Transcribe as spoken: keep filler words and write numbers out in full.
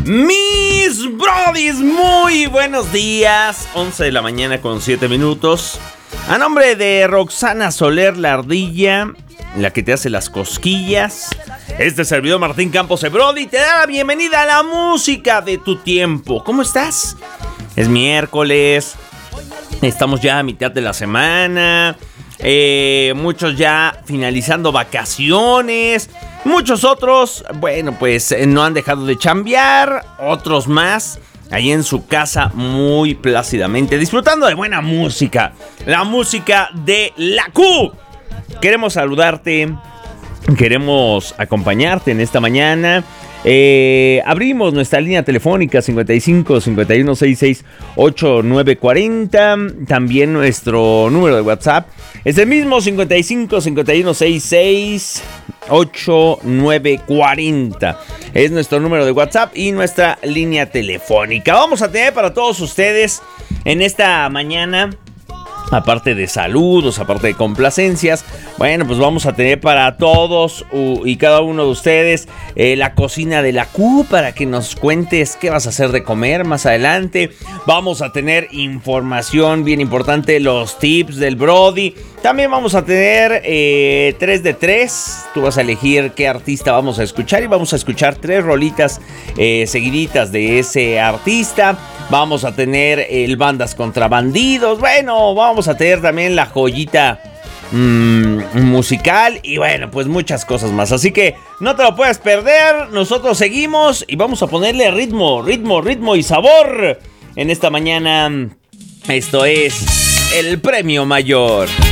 Mis brodis, muy buenos días. once de la mañana con siete minutos. A nombre de Roxana Soler, la ardilla, la que te hace las cosquillas, este servidor Martín Campos de Brody te da la bienvenida a la música de tu tiempo. ¿Cómo estás? Es miércoles, estamos ya a mitad de la semana, eh, muchos ya finalizando vacaciones. Muchos otros, bueno, pues no han dejado de chambear, otros más ahí en su casa muy plácidamente, disfrutando de buena música, la música de la Q. Queremos saludarte, queremos acompañarte en esta mañana. Eh, abrimos nuestra línea telefónica cincuenta y cinco, cincuenta y uno, sesenta y seis, ochenta y nueve cuarenta. También nuestro número de WhatsApp es el mismo, cincuenta y cinco, cincuenta y uno, sesenta y seis, ochenta y nueve cuarenta. Es nuestro número de WhatsApp y nuestra línea telefónica. Vamos a tener para todos ustedes en esta mañana, aparte de saludos, aparte de complacencias, bueno, pues vamos a tener para todos uh, y cada uno de ustedes eh, la cocina de la Q, para que nos cuentes qué vas a hacer de comer más adelante. Vamos a tener información bien importante, los tips del Brody. También vamos a tener eh, tres de tres. Tú vas a elegir qué artista vamos a escuchar y vamos a escuchar tres rolitas eh, seguiditas de ese artista. Vamos a tener el Bandas contra Bandidos. Bueno, vamos a tener también la joyita mmm, musical y bueno, pues muchas cosas más. Así que no te lo puedes perder. Nosotros seguimos y vamos a ponerle ritmo, ritmo, ritmo y sabor en esta mañana. Esto es el Premio Mayor.